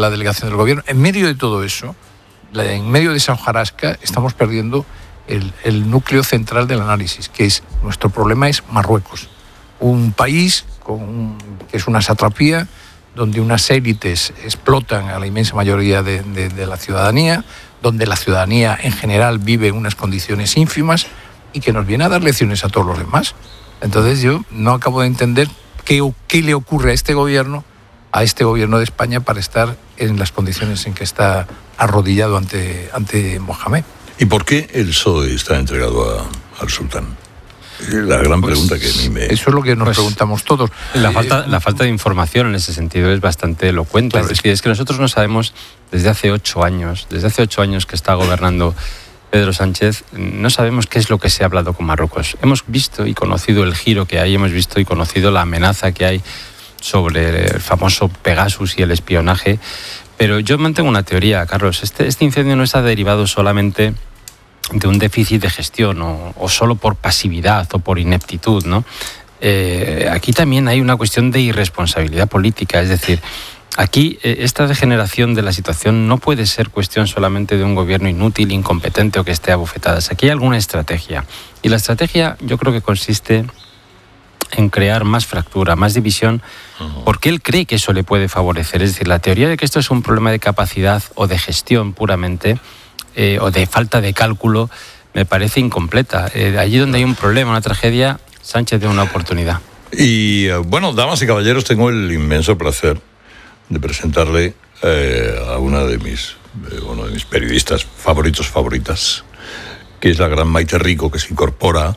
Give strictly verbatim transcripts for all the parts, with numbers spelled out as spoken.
la delegación del gobierno. En medio de todo eso, en medio de esa hojarasca, estamos perdiendo el, el núcleo central del análisis, que es, nuestro problema es Marruecos. Un país con, que es una satrapía, donde unas élites explotan a la inmensa mayoría de, de, de la ciudadanía, donde la ciudadanía en general vive en unas condiciones ínfimas y que nos viene a dar lecciones a todos los demás. Entonces yo no acabo de entender qué, qué le ocurre a este gobierno, a este gobierno de España, para estar en las condiciones en que está arrodillado ante, ante Mohamed. ¿Y por qué el P S O E está entregado a, al sultán? La gran pues, pregunta que a mí me... Eso es lo que nos pues, preguntamos todos. La falta, la falta de información en ese sentido es bastante elocuente. Claro, es decir, es que nosotros no sabemos desde hace ocho años, desde hace ocho años que está gobernando Pedro Sánchez, no sabemos qué es lo que se ha hablado con Marruecos. Hemos visto y conocido el giro que hay, hemos visto y conocido la amenaza que hay sobre el famoso Pegasus y el espionaje. Pero yo mantengo una teoría, Carlos. Este, este incendio no está derivado solamente de un déficit de gestión o, o solo por pasividad o por ineptitud, ¿no? Eh, aquí también hay una cuestión de irresponsabilidad política, es decir, aquí eh, esta degeneración de la situación no puede ser cuestión solamente de un gobierno inútil, incompetente o que esté a bofetadas. Aquí hay alguna estrategia y la estrategia yo creo que consiste en crear más fractura, más división, porque él cree que eso le puede favorecer. Es decir, la teoría de que esto es un problema de capacidad o de gestión puramente, Eh, o de falta de cálculo, me parece incompleta. Eh, allí donde hay un problema, una tragedia, Sánchez tiene una oportunidad. Y bueno, damas y caballeros, tengo el inmenso placer de presentarle eh, a una de mis, eh, uno de mis periodistas favoritos, favoritas, que es la gran Maite Rico, que se incorpora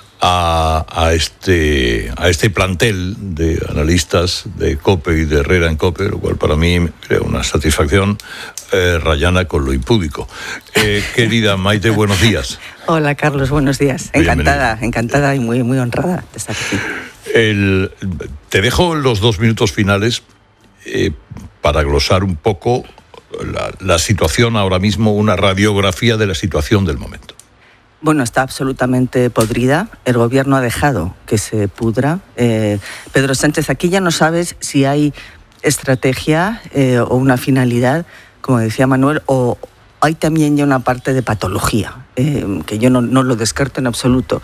a, a, este, a este plantel de analistas de COPE y de Herrera en COPE, lo cual para mí me crea una satisfacción eh, rayana con lo impúdico. Eh, querida Maite, buenos días. Hola, Carlos, buenos días. Encantada, Bienvenido. encantada y muy, muy honrada de estar aquí. El, te dejo los dos minutos finales eh, para glosar un poco la, la situación ahora mismo, una radiografía de la situación del momento. Bueno, está absolutamente podrida. El gobierno ha dejado que se pudra. Eh, Pedro Sánchez, aquí ya no sabes si hay estrategia eh, o una finalidad, como decía Manuel, o hay también ya una parte de patología, eh, que yo no, no lo descarto en absoluto.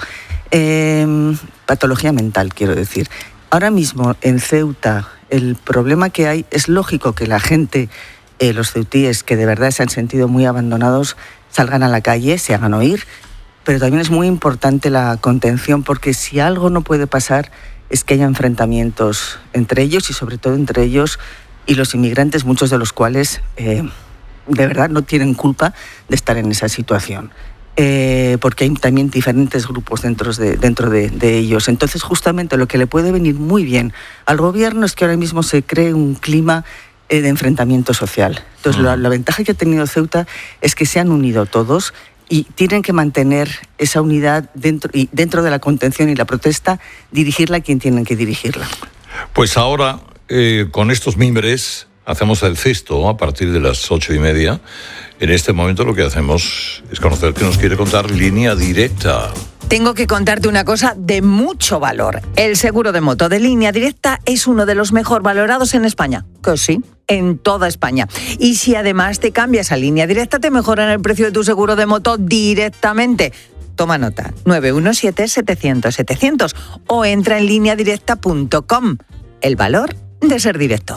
Eh, patología mental, quiero decir. Ahora mismo en Ceuta el problema que hay, es lógico que la gente, eh, los ceutíes que de verdad se han sentido muy abandonados, salgan a la calle, se hagan oír. Pero también es muy importante la contención, porque si algo no puede pasar es que haya enfrentamientos entre ellos y sobre todo entre ellos y los inmigrantes, muchos de los cuales eh, de verdad no tienen culpa de estar en esa situación. Eh, porque hay también diferentes grupos dentro, de, dentro de, de ellos. Entonces, justamente lo que le puede venir muy bien al gobierno es que ahora mismo se cree un clima eh, de enfrentamiento social. Entonces, uh-huh. la, la ventaja que ha tenido Ceuta es que se han unido todos y tienen que mantener esa unidad dentro, y dentro de la contención y la protesta, dirigirla a quien tienen que dirigirla. Pues ahora, eh, con estos mimbres, hacemos el cesto a partir de las ocho y media. En este momento lo que hacemos es conocer qué nos quiere contar Línea Directa. Tengo que contarte una cosa de mucho valor. El seguro de moto de Línea Directa es uno de los mejor valorados en España. Que sí, en toda España. Y si además te cambias a Línea Directa, te mejoran el precio de tu seguro de moto directamente. Toma nota, nueve uno siete, setecientos, setecientos o entra en línea directa punto com. El valor de ser directo.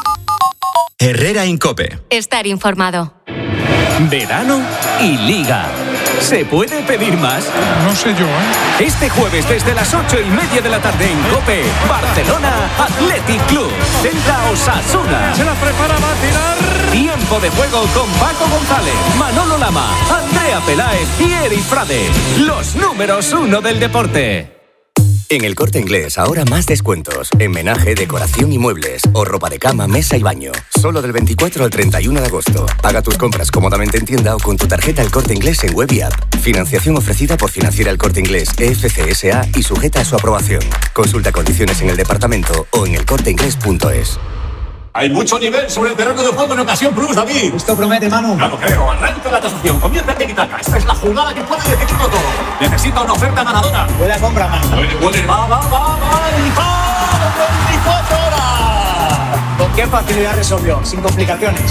Herrera en COPE. Estar informado. Verano y Liga. ¿Se puede pedir más? No sé yo, ¿eh? Este jueves desde las ocho y media de la tarde en COPE, Barcelona Athletic Club, Celta Osasuna. Se la prepara, va a tirar. Tiempo de juego con Paco González, Manolo Lama, Andrea Peláez y Eri Frade. Los números uno del deporte. En El Corte Inglés, ahora más descuentos. En menaje, decoración y muebles. O ropa de cama, mesa y baño. Solo del veinticuatro al treinta y uno de agosto. Paga tus compras cómodamente en tienda o con tu tarjeta El Corte Inglés en web y app. Financiación ofrecida por Financiera El Corte Inglés, E F C S A y sujeta a su aprobación. Consulta condiciones en el departamento o en el corte inglés punto es. Hay mucho nivel sobre el terreno de juego en ocasión Plus, David. Esto promete, Manu. Claro, creo. Arranca la tasación. Comienza el tiki-taka. Esta es la jugada que puede decidirlo todo. Necesita una oferta ganadora. Buena compra, Manu. Puede, puede. Va, va, va, va. Y va. veinticuatro horas. ¿Con qué facilidad resolvió? Sin complicaciones.